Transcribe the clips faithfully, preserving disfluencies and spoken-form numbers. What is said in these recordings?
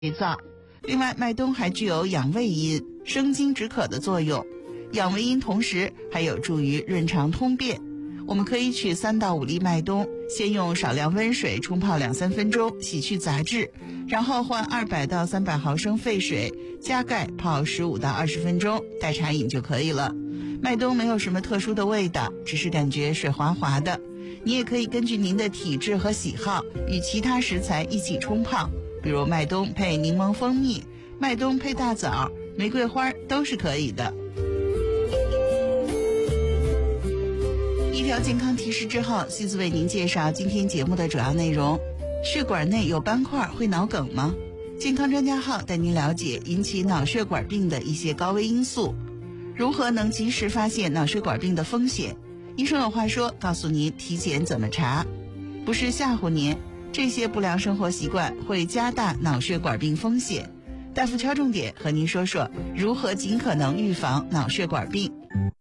肥皂。另外，麦冬还具有养胃阴、生津止渴的作用，养胃阴同时还有助于润肠通便。我们可以取三到五粒麦冬，先用少量温水冲泡两三分钟，洗去杂质，然后换二百到三百毫升沸水，加盖泡十五到二十分钟，代茶饮就可以了。麦冬没有什么特殊的味道，只是感觉水滑滑的。你也可以根据您的体质和喜好，与其他食材一起冲泡，比如麦冬配柠檬蜂蜜、麦冬配大枣、玫瑰花都是可以的。一条健康提示之后，西子为您介绍今天节目的主要内容。血管内有斑块会脑梗吗？健康专家号带您了解引起脑血管病的一些高危因素，如何能及时发现脑血管病的风险。医生有话说，告诉您体检怎么查，不是吓唬您，这些不良生活习惯会加大脑血管病风险。大夫敲重点和您说说如何尽可能预防脑血管病。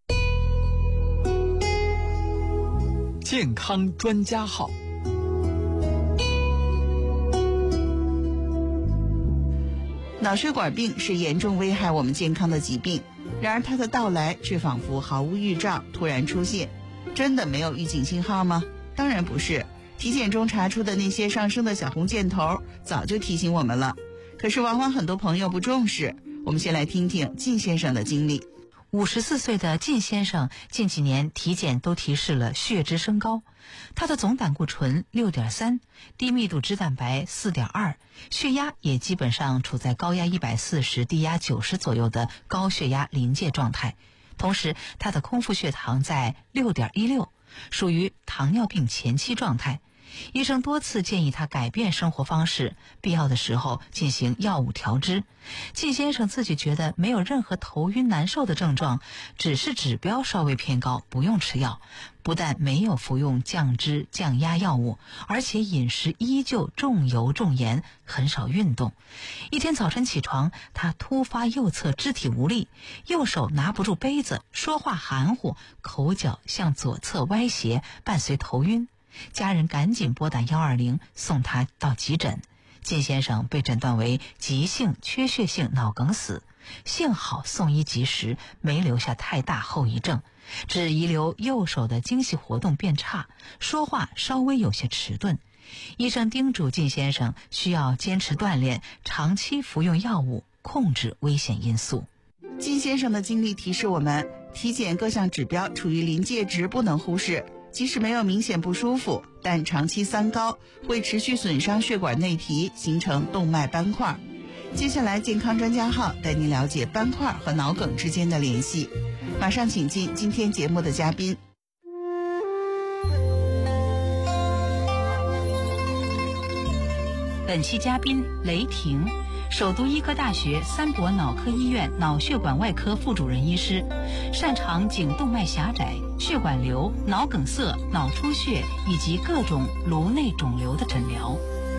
健康专家号。 脑血管病是严重危害我们健康的疾病，然而它的到来却仿佛毫无预兆，突然出现。真的没有预警信号吗？当然不是，体检中查出的那些上升的小红箭头早就提醒我们了，可是往往很多朋友不重视。我们先来听听靳先生的经历。 五十四岁的靳先生近几年体检都提示了血脂升高，他的总胆固醇 六点三， 低密度脂蛋白 四点二， 血压也基本上处在高压一百四十、低压九十左右的高血压临界状态。同时他的空腹血糖在 六点一六， 属于糖尿病前期状态。医生多次建议他改变生活方式，必要的时候进行药物调脂。靳先生自己觉得没有任何头晕难受的症状，只是指标稍微偏高，不用吃药。不但没有服用降脂降压药物，而且饮食依旧重油重盐，很少运动。一天早晨起床，他突发右侧肢体无力，右手拿不住杯子，说话含糊，口角向左侧歪斜，伴随头晕。家人赶紧拨打一二零送他到急诊。靳先生被诊断为急性缺血性脑梗死，幸好送医及时，没留下太大后遗症，只遗留右手的精细活动变差，说话稍微有些迟钝。医生叮嘱靳先生需要坚持锻炼，长期服用药物，控制危险因素。 靳先生的经历提示我们，体检各项指标处于临界值，不能忽视。即使没有明显不舒服，但长期三高会持续损伤血管内皮，形成动脉斑块。接下来健康专家号带您了解斑块和脑梗之间的联系。马上请进今天节目的嘉宾。 本期嘉宾雷霆，首都医科大学三博脑科医院脑血管外科副主任医师，擅长颈动脉狭窄、血管瘤、脑梗塞、脑出血以及各种颅内肿瘤的诊疗。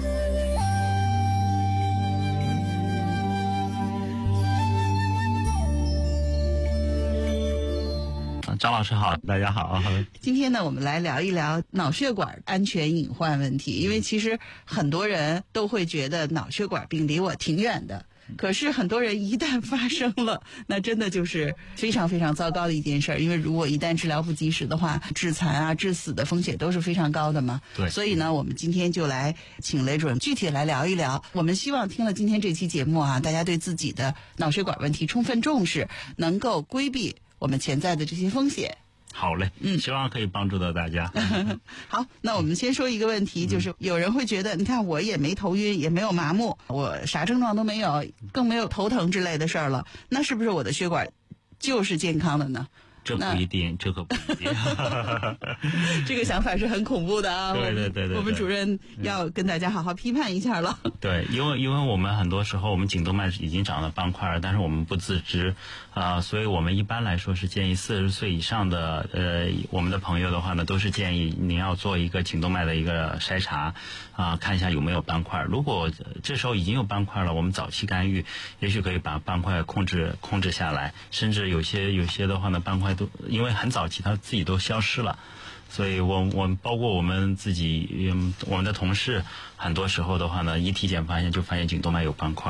张老师好，大家好。 今天呢，我们来聊一聊脑血管安全隐患问题。因为其实很多人都会觉得脑血管病离我挺远的，可是很多人一旦发生了，那真的就是非常非常糟糕的一件事儿。因为如果一旦治疗不及时的话，致残啊、致死的风险都是非常高的嘛。 对。 所以呢，我们今天就来请雷主任具体来聊一聊。我们希望听了今天这期节目啊，大家对自己的脑血管问题充分重视，能够规避我们潜在的这些风险。 好嘞，嗯，希望可以帮助到大家。 好，那我们先说一个问题，就是有人会觉得，你看我也没头晕，也没有麻木，我啥症状都没有，更没有头疼之类的事儿了，那是不是我的血管就是健康的呢？ 这不一定，这可不一定。 这个想法是很恐怖的啊！ 对对对对， 我们主任要跟大家好好批判一下了。 对，因为因为我们很多时候我们颈动脉已经长了斑块，但是我们不自知啊、呃，所以我们一般来说是建议四十岁以上的呃我们的朋友的话呢，都是建议您要做一个颈动脉的一个筛查啊、呃，看一下有没有斑块。如果这时候已经有斑块了，我们早期干预，也许可以把斑块控制控制下来，甚至有些有些的话呢，斑块都因为很早期它自己都消失了，所以我我们包括我们自己，嗯，我们的同事很多时候的话呢，一体检发现就发现颈动脉有斑块。